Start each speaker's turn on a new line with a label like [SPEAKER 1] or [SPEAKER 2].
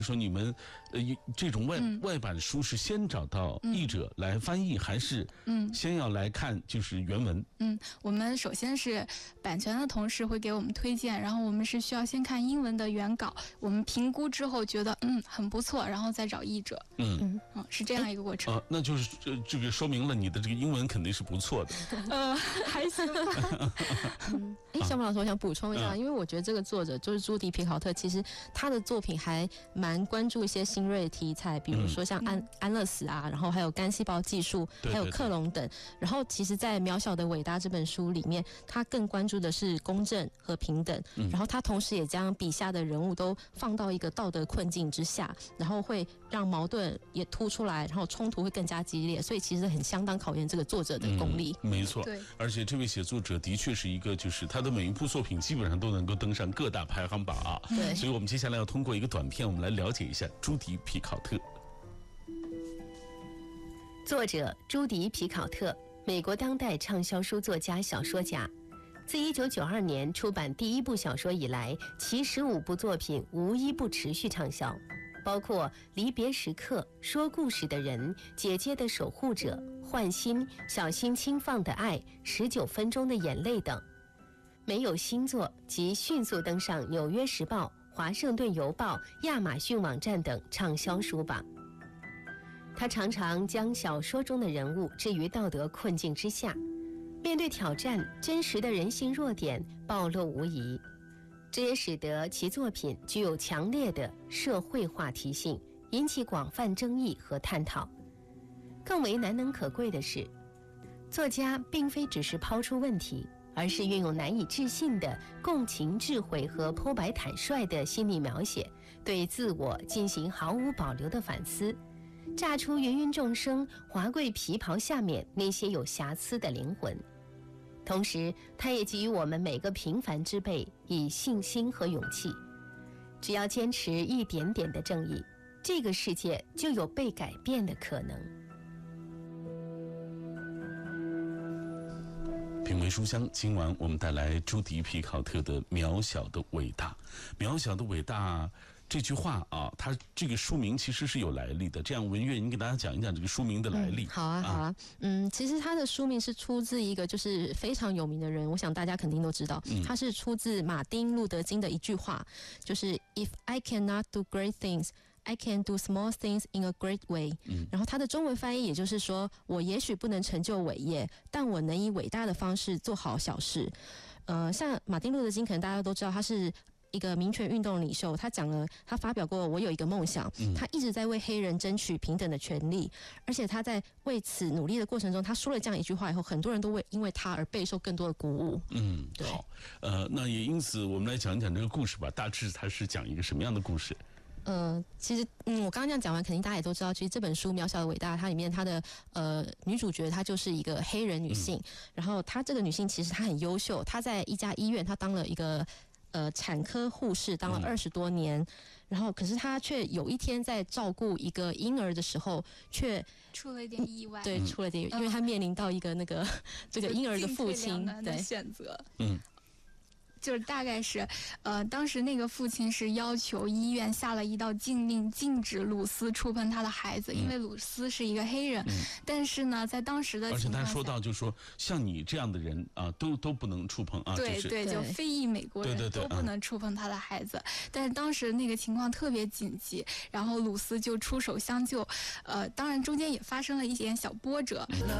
[SPEAKER 1] 说你们这种外版书是先找到译者来翻译，还是先要来看就是原文？
[SPEAKER 2] 我们首先是版权的同事会给我们推荐，然后我们是需要先看英文的原稿，我们评估之后觉得很不错，然后再找译者。是这样一个过程。
[SPEAKER 1] 那就是这个说明了你的这个英文肯定是不错的。
[SPEAKER 2] 还行吧。
[SPEAKER 3] 小马老师，我想补充一下，因为我觉得这个作者就是朱迪皮考特，其实他的作品还蛮关注一些新锐题材，比如说像安乐死啊，然后还有干细胞技术，还有克隆等。然后其实在《渺小的伟大》这本书里面，他更关注的是公正和平等，然后他同时也将笔下的人物都放到一个道德困境之下，然后会让矛盾也突出来，然后冲突会更加激烈，所以其实很相当考验这个作者的功力。
[SPEAKER 1] 没错，而且这位写作者的确是一个，就是他的每一部作品基本上都能够登上各大排行榜啊。
[SPEAKER 3] 对，
[SPEAKER 1] 所以我们接下来要通过一个短片，我们来了解一下朱迪皮考特。
[SPEAKER 4] 作者朱迪皮考特，美国当代畅销书作家、小说家。自1992年出版第一部小说以来，其15部作品无一不持续畅销，包括《离别时刻》、《说故事的人》、《姐姐的守护者》、《换心》、《小心轻放的爱》、《19分钟的眼泪》等。没有新作即迅速登上《纽约时报》、《华盛顿邮报》、亚马逊网站等畅销书榜。他常常将小说中的人物置于道德困境之下，面对挑战，真实的人性弱点暴露无遗，这也使得其作品具有强烈的社会话题性，引起广泛争议和探讨。更为难能可贵的是，作家并非只是抛出问题，而是运用难以置信的共情智慧和剖白坦率的心理描写，对自我进行毫无保留的反思，炸出芸芸众生华贵皮袍下面那些有瑕疵的灵魂。同时，他也给予我们每个平凡之辈以信心和勇气。只要坚持一点点的正义，这个世界就有被改变的可能。
[SPEAKER 1] 品味书香，今晚我们带来朱迪皮考特的《渺小的伟大》。渺小的伟大这句话啊，它这个书名其实是有来历的。这样，文月，你给大家讲一讲这个书名的来历。
[SPEAKER 3] 好啊。其实它的书名是出自一个就是非常有名的人，我想大家肯定都知道，它是出自马丁路德金的一句话，就是 If I cannot do great things, I can do small things in a great way。然后它的中文翻译也就是说，我也许不能成就伟业，但我能以伟大的方式做好小事。像马丁路德金，可能大家都知道，他是一个民权运动领袖，他发表过我有一个梦想，他一直在为黑人争取平等的权利，而且他在为此努力的过程中，他说了这样一句话以后，很多人都会因为他而备受更多的鼓舞。对。
[SPEAKER 1] 好，那也因此我们来讲一讲这个故事吧。大致它是讲一个什么样的故事？
[SPEAKER 3] 其实我刚刚这样讲完，肯定大家也都知道，其实这本书《渺小的伟大》，它里面它的女主角她就是一个黑人女性，然后她这个女性其实她很优秀，她在一家医院，她当了一个产科护士，当了20多年，然后可是她却有一天在照顾一个婴儿的时候，却
[SPEAKER 2] 出了一点意外。
[SPEAKER 3] 对，出了点，因为她面临到一个这个婴儿的父亲
[SPEAKER 2] 的选择。就是大概是，当时那个父亲是要求医院下了一道禁令，禁止鲁斯触碰他的孩子，因为鲁斯是一个黑人。但是呢，在当时的情况下，
[SPEAKER 1] 而且他说到，就是说像你这样的人啊，都不能触碰啊。
[SPEAKER 2] 对，就非裔美国人都不能触碰他的孩子。但是当时那个情况特别紧急，然后鲁斯就出手相救。当然中间也发生了一点小波折。